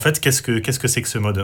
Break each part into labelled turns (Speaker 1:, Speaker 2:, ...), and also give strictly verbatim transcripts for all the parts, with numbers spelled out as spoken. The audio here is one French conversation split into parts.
Speaker 1: En fait, qu'est-ce que, qu'est-ce que c'est que ce mode?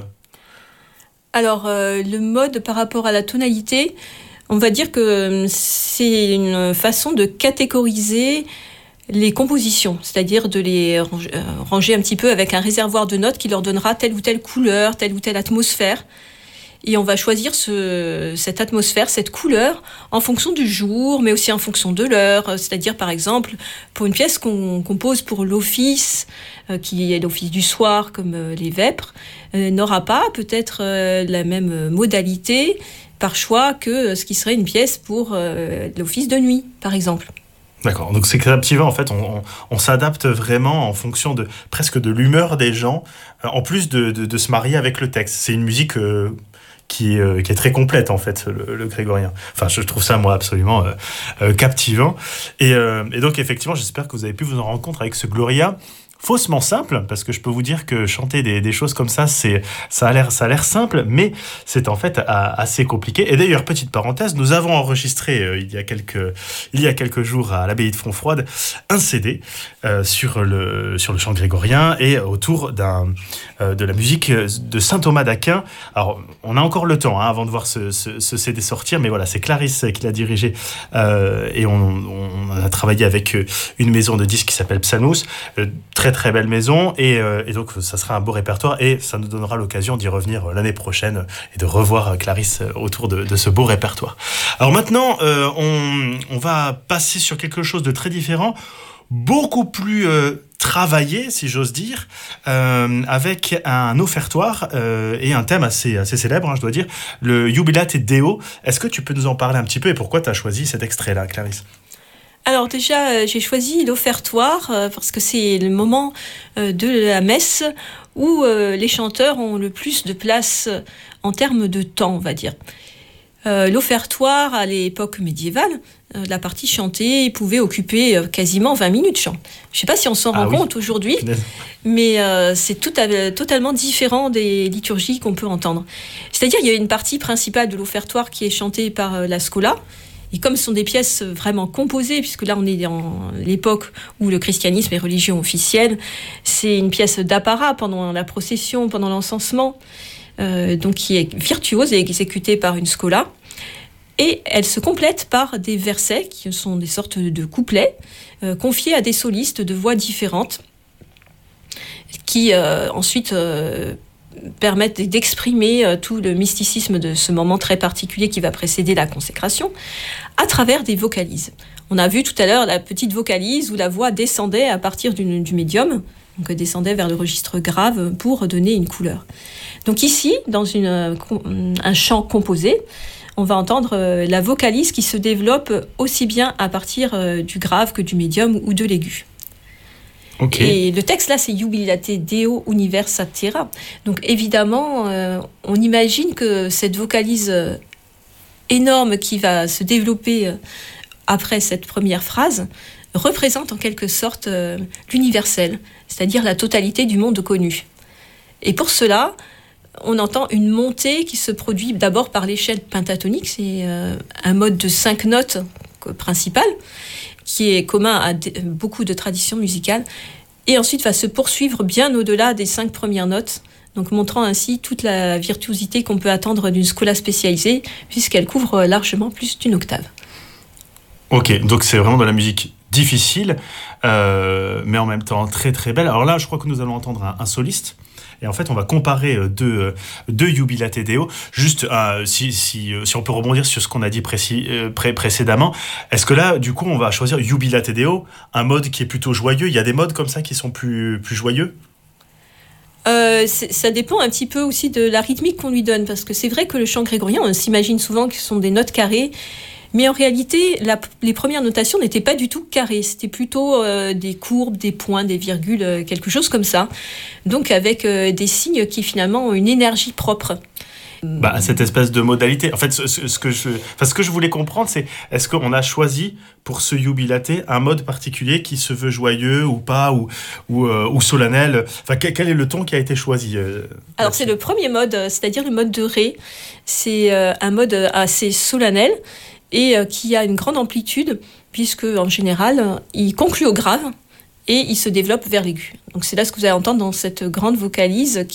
Speaker 2: Alors, euh, le mode par rapport à la tonalité, on va dire que c'est une façon de catégoriser les compositions, c'est-à-dire de les ranger un petit peu avec un réservoir de notes qui leur donnera telle ou telle couleur, telle ou telle atmosphère. Et on va choisir ce, cette atmosphère, cette couleur, en fonction du jour, mais aussi en fonction de l'heure. C'est-à-dire, par exemple, pour une pièce qu'on compose pour l'office, euh, qui est l'office du soir, comme euh, les vêpres, euh, n'aura pas peut-être euh, la même modalité, par choix, que ce qui serait une pièce pour euh, l'office de nuit, par exemple.
Speaker 1: D'accord, donc c'est créativement, en fait, on, on, on s'adapte vraiment en fonction de presque de l'humeur des gens, euh, en plus de, de, de se marier avec le texte. C'est une musique... Euh Qui, euh, qui est très complète en fait, le, le grégorien. Enfin, je trouve ça moi absolument euh, euh, captivant. Et, euh, et donc effectivement, j'espère que vous avez pu vous en rendre compte avec ce Gloria. Faussement simple, parce que je peux vous dire que chanter des, des choses comme ça, c'est, ça a l'air, ça a l'air simple, mais c'est en fait à, assez compliqué. Et d'ailleurs, petite parenthèse, nous avons enregistré euh, il y a quelques, il y a quelques jours à l'abbaye de Fontfroide un C D euh, sur le sur le chant grégorien et autour d'un euh, de la musique de saint Thomas d'Aquin. Alors, on a encore le temps hein, avant de voir ce, ce, ce C D sortir, mais voilà, c'est Clarisse qui l'a dirigé euh, et on, on a travaillé avec une maison de disques qui s'appelle Psanos. Euh, très très belle maison et, euh, et donc ça sera un beau répertoire et ça nous donnera l'occasion d'y revenir l'année prochaine et de revoir Clarisse autour de, de ce beau répertoire. Alors maintenant euh, on, on va passer sur quelque chose de très différent, beaucoup plus euh, travaillé si j'ose dire, euh, avec un offertoire euh, et un thème assez, assez célèbre hein, je dois dire, le Jubilate Deo. Est-ce que tu peux nous en parler un petit peu et pourquoi tu as choisi cet extrait là, Clarisse?
Speaker 2: Alors déjà, euh, j'ai choisi l'offertoire euh, parce que c'est le moment euh, de la messe où euh, les chanteurs ont le plus de place euh, en termes de temps, on va dire. Euh, l'offertoire, à l'époque médiévale, euh, la partie chantée pouvait occuper euh, quasiment vingt minutes de chant. Je ne sais pas si on s'en ah rend oui. compte aujourd'hui, mais euh, c'est tout à, totalement différent des liturgies qu'on peut entendre. C'est-à-dire qu'il y a une partie principale de l'offertoire qui est chantée par euh, la Schola. Et comme ce sont des pièces vraiment composées, puisque là on est dans l'époque où le christianisme est religion officielle, c'est une pièce d'apparat pendant la procession, pendant l'encensement, euh, donc qui est virtuose et exécutée par une Schola. Et elle se complète par des versets qui sont des sortes de couplets euh, confiés à des solistes de voix différentes, qui euh, ensuite euh, permettent d'exprimer euh, tout le mysticisme de ce moment très particulier qui va précéder la consécration, à travers des vocalises. On a vu tout à l'heure la petite vocalise où la voix descendait à partir du, du médium, donc descendait vers le registre grave pour donner une couleur. Donc ici, dans une, un chant composé, on va entendre euh, la vocalise qui se développe aussi bien à partir euh, du grave que du médium ou de l'aigu. Okay. Et le texte là, c'est Jubilate Deo Universa Terra. Donc évidemment, euh, on imagine que cette vocalise euh, énorme qui va se développer euh, après cette première phrase représente en quelque sorte euh, l'universel, c'est-à-dire la totalité du monde connu. Et pour cela, on entend une montée qui se produit d'abord par l'échelle pentatonique, c'est euh, un mode de cinq notes principales, qui est commun à d- beaucoup de traditions musicales, et ensuite va se poursuivre bien au-delà des cinq premières notes, donc montrant ainsi toute la virtuosité qu'on peut attendre d'une Schola spécialisée, puisqu'elle couvre largement plus d'une octave.
Speaker 1: Ok, donc c'est vraiment de la musique difficile, euh, mais en même temps très très belle. Alors là, je crois que nous allons entendre un, un soliste. Et en fait, on va comparer deux, deux Jubilate Deo. Juste, euh, si, si, si on peut rebondir sur ce qu'on a dit précis, euh, pré- précédemment, est-ce que là, du coup, on va choisir Jubilate Deo, un mode qui est plutôt joyeux? Il y a des modes comme ça qui sont plus, plus joyeux?
Speaker 2: Euh, ça dépend un petit peu aussi de la rythmique qu'on lui donne, parce que c'est vrai que le chant grégorien, on s'imagine souvent que ce sont des notes carrées, mais en réalité, la, les premières notations n'étaient pas du tout carrées. C'était plutôt euh, des courbes, des points, des virgules, euh, quelque chose comme ça. Donc avec euh, des signes qui finalement ont une énergie propre.
Speaker 1: Bah, cette espèce de modalité. En fait, ce, ce, que je, enfin, ce que je voulais comprendre, c'est est-ce qu'on a choisi pour ce Jubilate un mode particulier qui se veut joyeux ou pas, ou, ou, euh, ou solennel? Enfin, quel, quel est le ton qui a été choisi euh,
Speaker 2: Alors, c'est le premier mode, c'est-à-dire le mode de Ré. C'est euh, un mode assez solennel et euh, qui a une grande amplitude, puisque en général, il conclut au grave et il se développe vers l'aigu. Donc c'est là ce que vous allez entendre dans cette grande vocalise qui